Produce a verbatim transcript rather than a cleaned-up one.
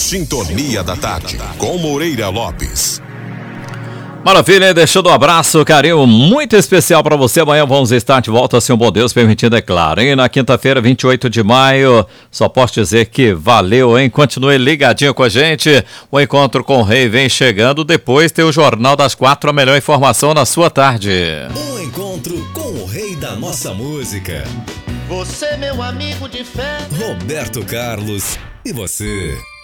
Sintonia da Tarde, com Moreira Lopes. Maravilha, deixando um abraço, carinho muito especial para você. Amanhã vamos estar de volta, se um bom Deus permitindo, é claro. E na quinta-feira, vinte e oito de maio, só posso dizer que valeu, hein? Continue ligadinho com a gente. O Encontro com o Rei vem chegando. Depois tem o Jornal das Quatro, a melhor informação na sua tarde. Um encontro com o Rei da nossa música. Você, meu amigo de fé. Roberto Carlos e você.